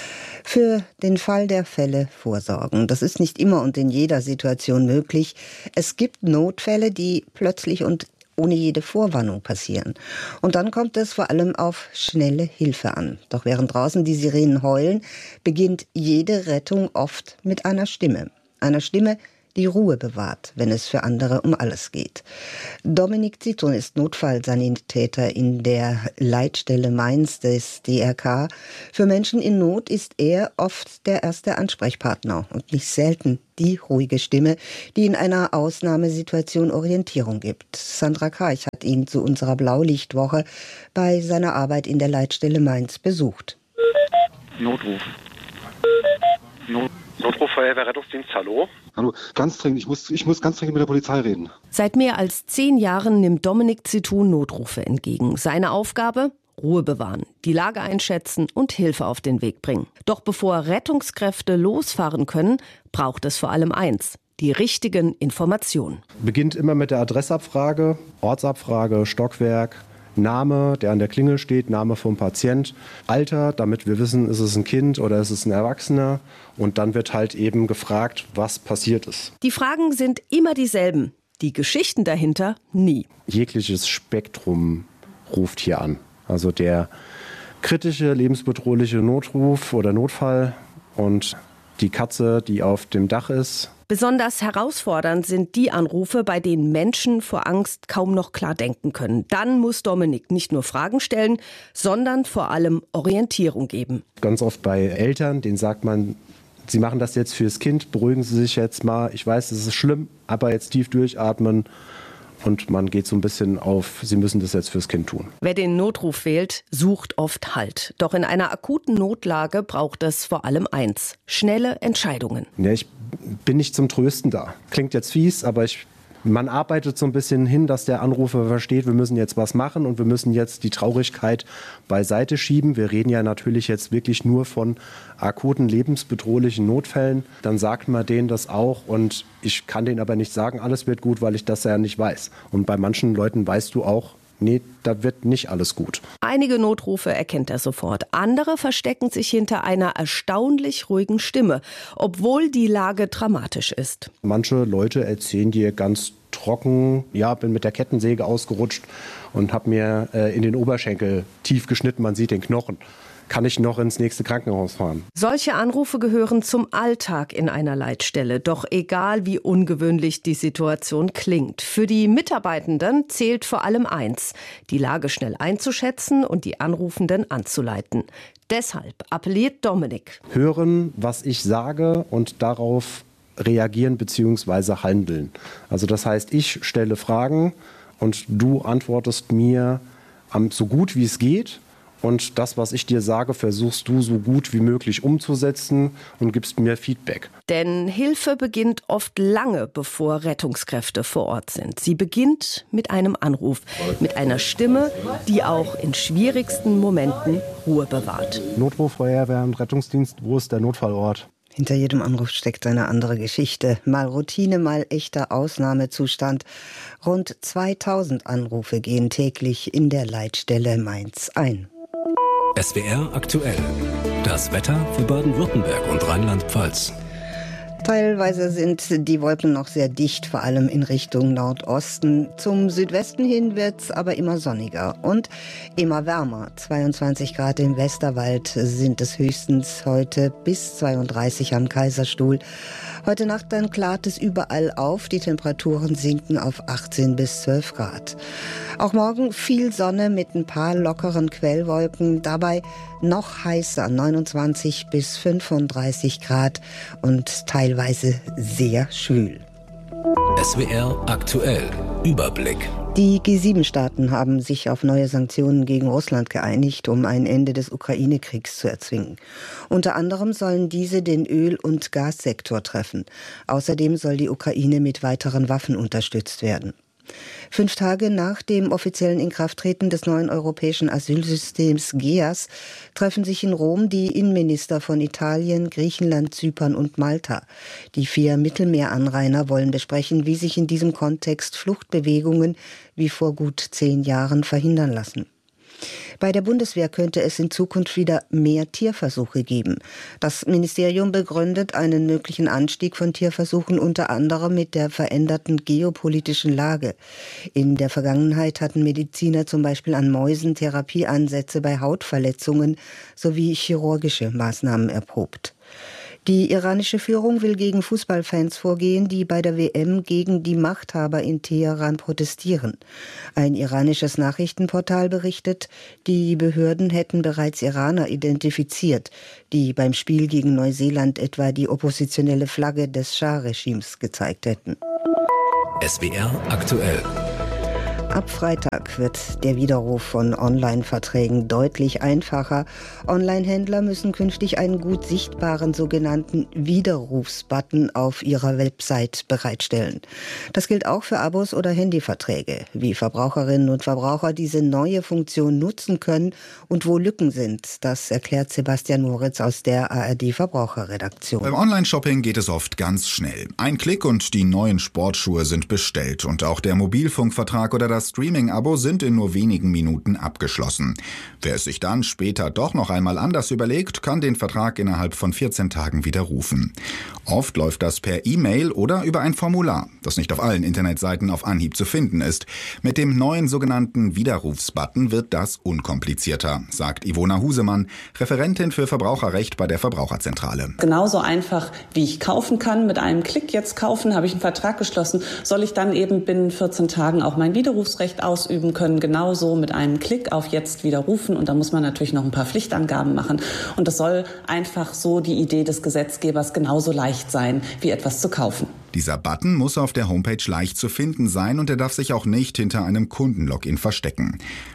Speaker 18: Für den Fall der Fälle vorsorgen. Das ist nicht immer und in jeder Situation möglich. Es gibt Notfälle, die plötzlich und ohne jede Vorwarnung passieren. Und dann kommt es vor allem auf schnelle Hilfe an. Doch während draußen die Sirenen heulen, beginnt jede Rettung oft mit einer Stimme. Einer Stimme, die Ruhe bewahrt, wenn es für andere um alles geht. Dominik Ziton ist Notfallsanitäter in der Leitstelle Mainz des DRK. Für Menschen in Not ist er oft der erste Ansprechpartner und nicht selten die ruhige Stimme, die in einer Ausnahmesituation Orientierung gibt. Sandra Karch hat ihn zu unserer Blaulichtwoche bei seiner Arbeit in der Leitstelle Mainz besucht.
Speaker 20: Notruf. Notruf Feuerwehr Rettungsdienst, hallo?
Speaker 21: Hallo, ganz dringend, ich muss ganz dringend mit der Polizei reden.
Speaker 22: Seit mehr als 10 Jahren nimmt Dominik Ziton Notrufe entgegen. Seine Aufgabe? Ruhe bewahren, die Lage einschätzen und Hilfe auf den Weg bringen. Doch bevor Rettungskräfte losfahren können, braucht es vor allem eins: die richtigen Informationen.
Speaker 16: Beginnt immer mit der Adressabfrage, Ortsabfrage, Stockwerk, Name, der an der Klingel steht, Name vom Patient, Alter, damit wir wissen, ist es ein Kind oder ist es ein Erwachsener. Und dann wird halt eben gefragt, was passiert ist.
Speaker 22: Die Fragen sind immer dieselben, die Geschichten dahinter nie.
Speaker 16: Jegliches Spektrum ruft hier an. Also der kritische, lebensbedrohliche Notruf oder Notfall und die Katze, die auf dem Dach ist.
Speaker 22: Besonders herausfordernd sind die Anrufe, bei denen Menschen vor Angst kaum noch klar denken können. Dann muss Dominik nicht nur Fragen stellen, sondern vor allem Orientierung geben.
Speaker 16: Ganz oft bei Eltern, denen sagt man, Sie machen das jetzt fürs Kind, beruhigen Sie sich jetzt mal. Ich weiß, es ist schlimm, aber jetzt tief durchatmen. Und man geht so ein bisschen auf, Sie müssen das jetzt fürs Kind tun.
Speaker 22: Wer den Notruf wählt, sucht oft Halt. Doch in einer akuten Notlage braucht es vor allem eins: schnelle Entscheidungen.
Speaker 16: Ja, ich bin nicht zum Trösten da. Klingt jetzt fies, aber ich
Speaker 1: Man arbeitet so ein bisschen hin, dass der Anrufer versteht, wir müssen jetzt was machen und wir müssen jetzt die Traurigkeit beiseite schieben. Wir reden ja natürlich jetzt wirklich nur von akuten, lebensbedrohlichen Notfällen. Dann sagt man denen das auch und ich kann denen aber nicht sagen, alles wird gut, weil ich das ja nicht weiß. Und bei manchen Leuten weißt du auch, nee, da wird nicht alles gut.
Speaker 22: Einige Notrufe erkennt er sofort. Andere verstecken sich hinter einer erstaunlich ruhigen Stimme, obwohl die Lage dramatisch ist.
Speaker 1: Manche Leute erzählen dir ganz trocken, ja, bin mit der Kettensäge ausgerutscht und habe mir in den Oberschenkel tief geschnitten, man sieht den Knochen. Kann ich noch ins nächste Krankenhaus fahren?
Speaker 22: Solche Anrufe gehören zum Alltag in einer Leitstelle. Doch egal, wie ungewöhnlich die Situation klingt. Für die Mitarbeitenden zählt vor allem eins: die Lage schnell einzuschätzen und die Anrufenden anzuleiten. Deshalb appelliert Dominik.
Speaker 1: Hören, was ich sage und darauf reagieren bzw. handeln. Also das heißt, ich stelle Fragen und du antwortest mir so gut wie es geht. Und das, was ich dir sage, versuchst du so gut wie möglich umzusetzen und gibst mir Feedback.
Speaker 22: Denn Hilfe beginnt oft lange, bevor Rettungskräfte vor Ort sind. Sie beginnt mit einem Anruf, mit einer Stimme, die auch in schwierigsten Momenten Ruhe bewahrt.
Speaker 1: Notruf, Feuerwehr und Rettungsdienst, wo ist der Notfallort?
Speaker 18: Hinter jedem Anruf steckt eine andere Geschichte. Mal Routine, mal echter Ausnahmezustand. Rund 2000 Anrufe gehen täglich in der Leitstelle Mainz ein.
Speaker 17: SWR aktuell. Das Wetter für Baden-Württemberg und Rheinland-Pfalz.
Speaker 18: Teilweise sind die Wolken noch sehr dicht, vor allem in Richtung Nordosten. Zum Südwesten hin wird's aber immer sonniger und immer wärmer. 22 Grad im Westerwald sind es höchstens heute, bis 32 am Kaiserstuhl. Heute Nacht dann klart es überall auf. Die Temperaturen sinken auf 18 bis 12 Grad. Auch morgen viel Sonne mit ein paar lockeren Quellwolken. Dabei noch heißer, 29 bis 35 Grad und teilweise sehr schwül.
Speaker 17: SWR aktuell. Überblick.
Speaker 18: Die G7-Staaten haben sich auf neue Sanktionen gegen Russland geeinigt, um ein Ende des Ukraine-Kriegs zu erzwingen. Unter anderem sollen diese den Öl- und Gassektor treffen. Außerdem soll die Ukraine mit weiteren Waffen unterstützt werden. 5 Tage nach dem offiziellen Inkrafttreten des neuen europäischen Asylsystems GEAS treffen sich in Rom die Innenminister von Italien, Griechenland, Zypern und Malta. Die 4 Mittelmeeranrainer wollen besprechen, wie sich in diesem Kontext Fluchtbewegungen wie vor gut 10 Jahren verhindern lassen. Bei der Bundeswehr könnte es in Zukunft wieder mehr Tierversuche geben. Das Ministerium begründet einen möglichen Anstieg von Tierversuchen unter anderem mit der veränderten geopolitischen Lage. In der Vergangenheit hatten Mediziner zum Beispiel an Mäusen Therapieansätze bei Hautverletzungen sowie chirurgische Maßnahmen erprobt. Die iranische Führung will gegen Fußballfans vorgehen, die bei der WM gegen die Machthaber in Teheran protestieren. Ein iranisches Nachrichtenportal berichtet, die Behörden hätten bereits Iraner identifiziert, die beim Spiel gegen Neuseeland etwa die oppositionelle Flagge des Schah-Regimes gezeigt hätten.
Speaker 17: SWR aktuell.
Speaker 18: Ab Freitag wird der Widerruf von Online-Verträgen deutlich einfacher. Online-Händler müssen künftig einen gut sichtbaren sogenannten Widerrufsbutton auf ihrer Website bereitstellen. Das gilt auch für Abos oder Handyverträge. Wie Verbraucherinnen und Verbraucher diese neue Funktion nutzen können und wo Lücken sind, das erklärt Sebastian Moritz aus der ARD-Verbraucherredaktion.
Speaker 3: Beim Online-Shopping geht es oft ganz schnell. Ein Klick und die neuen Sportschuhe sind bestellt und auch der Mobilfunkvertrag oder das Streaming-Abo sind in nur wenigen Minuten abgeschlossen. Wer es sich dann später doch noch einmal anders überlegt, kann den Vertrag innerhalb von 14 Tagen widerrufen. Oft läuft das per E-Mail oder über ein Formular, das nicht auf allen Internetseiten auf Anhieb zu finden ist. Mit dem neuen sogenannten Widerrufsbutton wird das unkomplizierter, sagt Ivona Husemann, Referentin für Verbraucherrecht bei der Verbraucherzentrale.
Speaker 23: Genauso einfach, wie ich kaufen kann, mit einem Klick jetzt kaufen, habe ich einen Vertrag geschlossen, soll ich dann eben binnen 14 Tagen auch mein Widerrufsrecht ausüben können, genauso mit einem Klick auf jetzt widerrufen. Und da muss man natürlich noch ein paar Pflichtangaben machen. Und das soll einfach so die Idee des Gesetzgebers genauso leicht sein, wie etwas zu kaufen.
Speaker 3: Dieser Button muss auf der Homepage leicht zu finden sein und er darf sich auch nicht hinter einem Kundenlogin verstecken.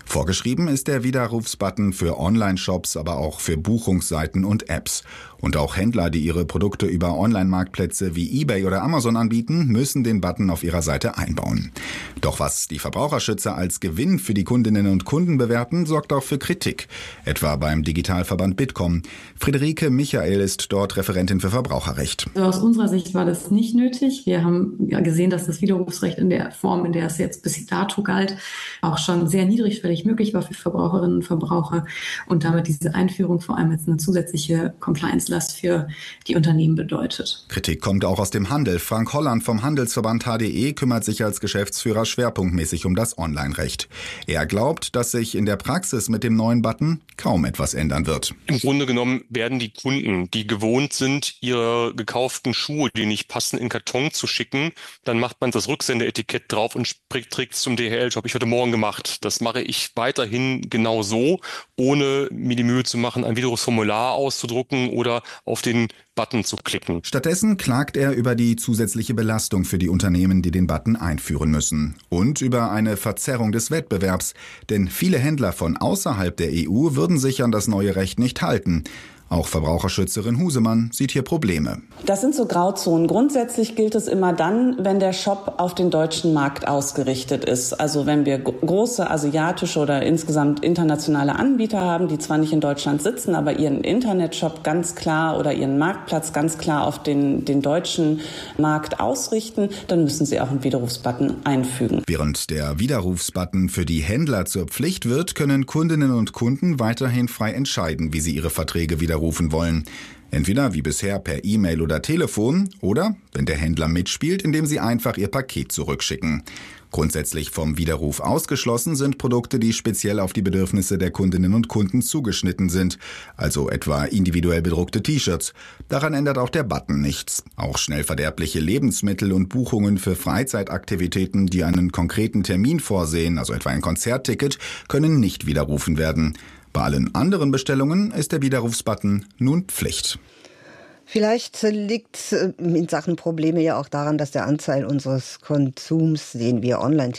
Speaker 3: Vorgeschrieben ist der Widerrufsbutton für Online-Shops, aber auch für Buchungsseiten und Apps. Und auch Händler, die ihre Produkte über Online-Marktplätze wie eBay oder Amazon anbieten, müssen den Button auf ihrer Seite einbauen. Doch was die Verbraucherschützer als Gewinn für die Kundinnen und Kunden bewerten, sorgt auch für Kritik. Etwa beim Digitalverband Bitkom. Friederike Michael ist dort Referentin für Verbraucherrecht.
Speaker 4: Aus unserer Sicht war das nicht nötig. Wir haben ja gesehen, dass das Widerrufsrecht in der Form, in der es jetzt bis dato galt, auch schon sehr niedrigschwellig möglich war für Verbraucherinnen und Verbraucher und damit diese Einführung vor allem jetzt eine zusätzliche Compliance-Last für die Unternehmen bedeutet.
Speaker 3: Kritik kommt auch aus dem Handel. Frank Holland vom Handelsverband HDE kümmert sich als Geschäftsführer schwerpunktmäßig um das Online-Recht. Er glaubt, dass sich in der Praxis mit dem neuen Button kaum etwas ändern wird.
Speaker 5: Im Grunde genommen werden die Kunden, die gewohnt sind, ihre gekauften Schuhe, die nicht passen, in Karton zu schicken, dann macht man das Rücksendeetikett drauf und trägt es zum DHL-Shop. Ich heute Morgen gemacht. Das mache ich weiterhin genau so, ohne mir die Mühe zu machen, ein Widerrufsformular auszudrucken oder auf den Button zu klicken.
Speaker 3: Stattdessen klagt er über die zusätzliche Belastung für die Unternehmen, die den Button einführen müssen. Und über eine Verzerrung des Wettbewerbs. Denn viele Händler von außerhalb der EU würden sich an das neue Recht nicht halten. Auch Verbraucherschützerin Husemann sieht hier Probleme.
Speaker 23: Das sind so Grauzonen. Grundsätzlich gilt es immer dann, wenn der Shop auf den deutschen Markt ausgerichtet ist. Also wenn wir große asiatische oder insgesamt internationale Anbieter haben, die zwar nicht in Deutschland sitzen, aber ihren Internetshop ganz klar oder ihren Marktplatz ganz klar auf den deutschen Markt ausrichten, dann müssen sie auch einen Widerrufsbutton einfügen.
Speaker 3: Während der Widerrufsbutton für die Händler zur Pflicht wird, können Kundinnen und Kunden weiterhin frei entscheiden, wie sie ihre Verträge widerrufen wollen. Entweder wie bisher per E-Mail oder Telefon oder, wenn der Händler mitspielt, indem sie einfach ihr Paket zurückschicken. Grundsätzlich vom Widerruf ausgeschlossen sind Produkte, die speziell auf die Bedürfnisse der Kundinnen und Kunden zugeschnitten sind, also etwa individuell bedruckte T-Shirts. Daran ändert auch der Button nichts. Auch schnell verderbliche Lebensmittel und Buchungen für Freizeitaktivitäten, die einen konkreten Termin vorsehen, also etwa ein Konzertticket, können nicht widerrufen werden. Bei allen anderen Bestellungen ist der Widerrufsbutton nun Pflicht.
Speaker 18: Vielleicht liegt in Sachen Probleme ja auch daran, dass der Anteil unseres Konsums, den wir online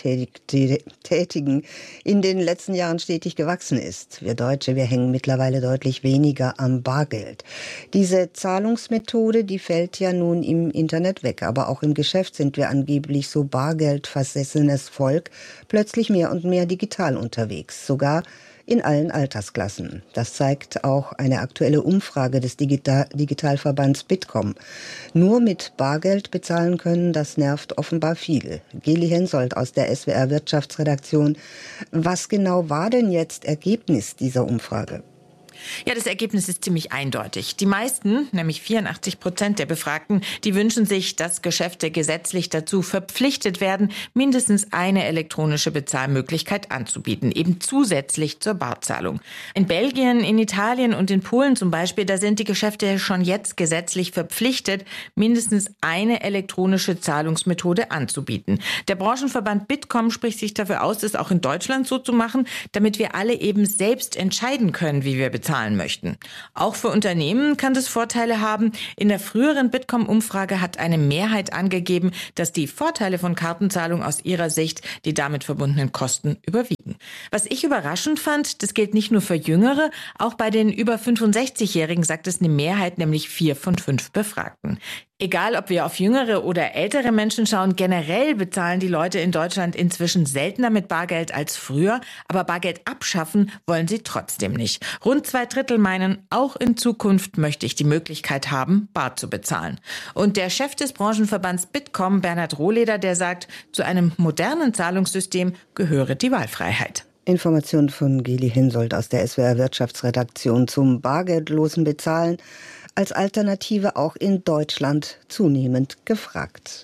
Speaker 18: tätigen, in den letzten Jahren stetig gewachsen ist. Wir Deutsche, wir hängen mittlerweile deutlich weniger am Bargeld. Diese Zahlungsmethode, die fällt ja nun im Internet weg. Aber auch im Geschäft sind wir angeblich so bargeldversessenes Volk plötzlich mehr und mehr digital unterwegs. Sogar in allen Altersklassen. Das zeigt auch eine aktuelle Umfrage des Digitalverbands Bitkom. Nur mit Bargeld bezahlen können, das nervt offenbar viele. Geli Hensoldt aus der SWR Wirtschaftsredaktion. Was genau war denn jetzt Ergebnis dieser Umfrage?
Speaker 6: Ja, das Ergebnis ist ziemlich eindeutig. Die meisten, nämlich 84% der Befragten, die wünschen sich, dass Geschäfte gesetzlich dazu verpflichtet werden, mindestens eine elektronische Bezahlmöglichkeit anzubieten, eben zusätzlich zur Barzahlung. In Belgien, in Italien und in Polen zum Beispiel, da sind die Geschäfte schon jetzt gesetzlich verpflichtet, mindestens eine elektronische Zahlungsmethode anzubieten. Der Branchenverband Bitkom spricht sich dafür aus, das auch in Deutschland so zu machen, damit wir alle eben selbst entscheiden können, wie wir bezahlen möchten. Auch für Unternehmen kann das Vorteile haben. In der früheren Bitkom-Umfrage hat eine Mehrheit angegeben, dass die Vorteile von Kartenzahlung aus ihrer Sicht die damit verbundenen Kosten überwiegen. Was ich überraschend fand, das gilt nicht nur für Jüngere, auch bei den über 65-Jährigen sagt es eine Mehrheit, nämlich 4 von 5 Befragten. Egal, ob wir auf jüngere oder ältere Menschen schauen, generell bezahlen die Leute in Deutschland inzwischen seltener mit Bargeld als früher, aber Bargeld abschaffen wollen sie trotzdem nicht. Rund 2/3 meinen, auch in Zukunft möchte ich die Möglichkeit haben, bar zu bezahlen. Und der Chef des Branchenverbands Bitkom, Bernhard Rohleder, der sagt, zu einem modernen Zahlungssystem gehöre die Wahlfreiheit.
Speaker 18: Informationen von Geli Hensoldt aus der SWR Wirtschaftsredaktion zum bargeldlosen Bezahlen. Als Alternative auch in Deutschland zunehmend gefragt.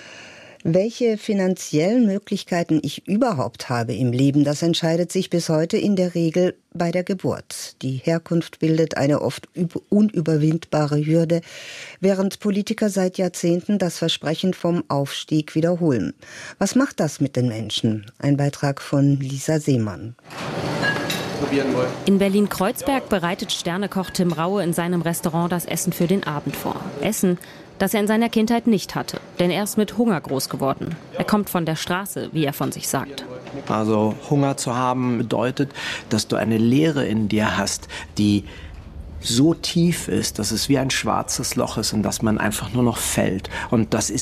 Speaker 18: Welche finanziellen Möglichkeiten ich überhaupt habe im Leben, das entscheidet sich bis heute in der Regel bei der Geburt. Die Herkunft bildet eine oft unüberwindbare Hürde, während Politiker seit Jahrzehnten das Versprechen vom Aufstieg wiederholen. Was macht das mit den Menschen? Ein Beitrag von Lisa Seemann.
Speaker 24: In Berlin-Kreuzberg bereitet Sternekoch Tim Raue in seinem Restaurant das Essen für den Abend vor. Essen, das er in seiner Kindheit nicht hatte, denn er ist mit Hunger groß geworden. Er kommt von der Straße, wie er von sich sagt.
Speaker 2: Also Hunger zu haben bedeutet, dass du eine Leere in dir hast, die so tief ist, dass es wie ein schwarzes Loch ist und dass man einfach nur noch fällt. Und das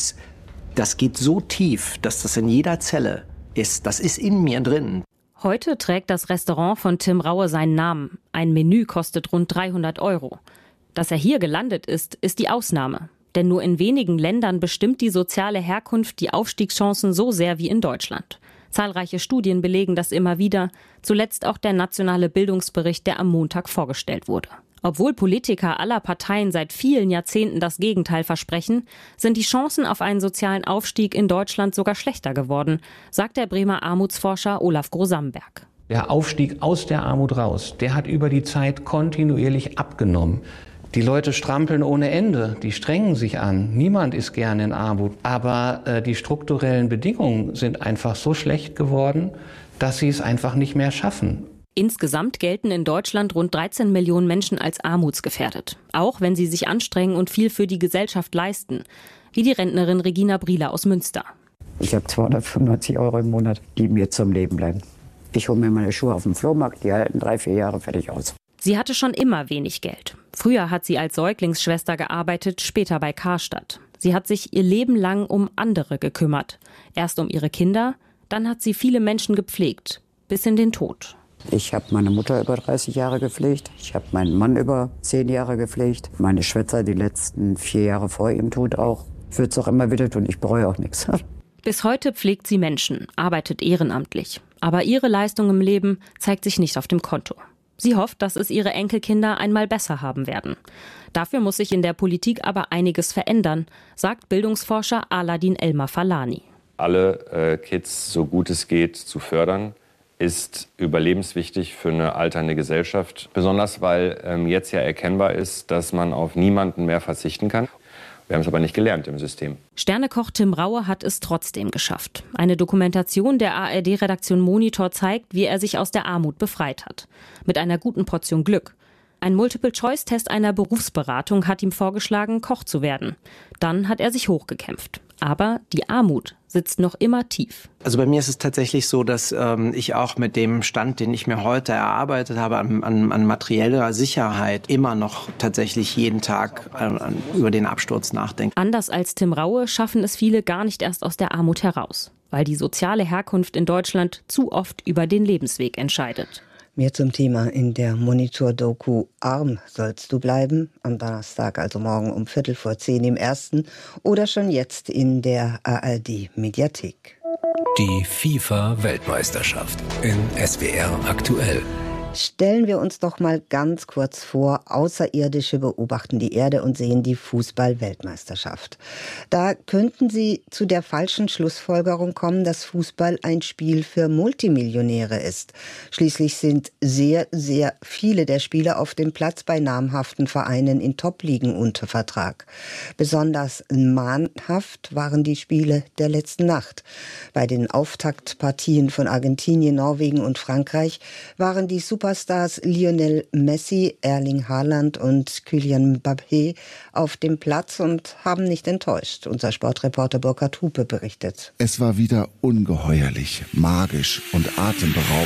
Speaker 2: geht so tief, dass das in jeder Zelle ist. Das ist in mir drin.
Speaker 24: Heute trägt das Restaurant von Tim Raue seinen Namen. Ein Menü kostet rund 300 €. Dass er hier gelandet ist, ist die Ausnahme. Denn nur in wenigen Ländern bestimmt die soziale Herkunft die Aufstiegschancen so sehr wie in Deutschland. Zahlreiche Studien belegen das immer wieder, zuletzt auch der nationale Bildungsbericht, der am Montag vorgestellt wurde. Obwohl Politiker aller Parteien seit vielen Jahrzehnten das Gegenteil versprechen, sind die Chancen auf einen sozialen Aufstieg in Deutschland sogar schlechter geworden, sagt der Bremer Armutsforscher Olaf Grosamberg.
Speaker 7: Der Aufstieg aus der Armut raus, der hat über die Zeit kontinuierlich abgenommen. Die Leute strampeln ohne Ende, die strengen sich an. Niemand ist gerne in Armut. Aber die strukturellen Bedingungen sind einfach so schlecht geworden, dass sie es einfach nicht mehr schaffen.
Speaker 24: Insgesamt gelten in Deutschland rund 13 Millionen Menschen als armutsgefährdet. Auch wenn sie sich anstrengen und viel für die Gesellschaft leisten. Wie die Rentnerin Regina Brieler aus Münster.
Speaker 8: Ich habe 295 € im Monat, die mir zum Leben bleiben. Ich hole mir meine Schuhe auf dem Flohmarkt, die halten 3-4 Jahre fertig aus.
Speaker 24: Sie hatte schon immer wenig Geld. Früher hat sie als Säuglingsschwester gearbeitet, später bei Karstadt. Sie hat sich ihr Leben lang um andere gekümmert. Erst um ihre Kinder, dann hat sie viele Menschen gepflegt, bis in den Tod.
Speaker 8: Ich habe meine Mutter über 30 Jahre gepflegt. Ich habe meinen Mann über 10 Jahre gepflegt. Meine Schwester die letzten 4 Jahre vor ihrem Tod auch. Ich würde es auch immer wieder tun. Ich bereue auch nichts.
Speaker 24: Bis heute pflegt sie Menschen, arbeitet ehrenamtlich. Aber ihre Leistung im Leben zeigt sich nicht auf dem Konto. Sie hofft, dass es ihre Enkelkinder einmal besser haben werden. Dafür muss sich in der Politik aber einiges verändern, sagt Bildungsforscher Aladin Elmar-Falani.
Speaker 10: Alle Kids, so gut es geht, zu fördern, ist überlebenswichtig für eine alternde Gesellschaft. Besonders, weil jetzt ja erkennbar ist, dass man auf niemanden mehr verzichten kann. Wir haben es aber nicht gelernt im System.
Speaker 24: Sternekoch Tim Raue hat es trotzdem geschafft. Eine Dokumentation der ARD-Redaktion Monitor zeigt, wie er sich aus der Armut befreit hat. Mit einer guten Portion Glück. Ein Multiple-Choice-Test einer Berufsberatung hat ihm vorgeschlagen, Koch zu werden. Dann hat er sich hochgekämpft. Aber die Armut sitzt noch immer tief.
Speaker 2: Also bei mir ist es tatsächlich so, dass ich auch mit dem Stand, den ich mir heute erarbeitet habe, an materieller Sicherheit immer noch tatsächlich jeden Tag über den Absturz nachdenke.
Speaker 24: Anders als Tim Raue schaffen es viele gar nicht erst aus der Armut heraus, weil die soziale Herkunft in Deutschland zu oft über den Lebensweg entscheidet.
Speaker 18: Mehr zum Thema in der Monitor-Doku Arm sollst du bleiben. Am Donnerstag, also morgen um 9:15 im Ersten oder schon jetzt in der ARD-Mediathek.
Speaker 17: Die FIFA-Weltmeisterschaft in SWR aktuell.
Speaker 18: Stellen wir uns doch mal ganz kurz vor, Außerirdische beobachten die Erde und sehen die Fußball-Weltmeisterschaft. Da könnten sie zu der falschen Schlussfolgerung kommen, dass Fußball ein Spiel für Multimillionäre ist. Schließlich sind sehr, sehr viele der Spieler auf dem Platz bei namhaften Vereinen in Top-Ligen unter Vertrag. Besonders mahnhaft waren die Spiele der letzten Nacht. Bei den Auftaktpartien von Argentinien, Norwegen und Frankreich waren die Superstars Lionel Messi, Erling Haaland und Kylian Mbappé auf dem Platz und haben nicht enttäuscht. Unser Sportreporter Burkhard Hupe berichtet.
Speaker 25: Es war wieder ungeheuerlich, magisch und atemberaubend.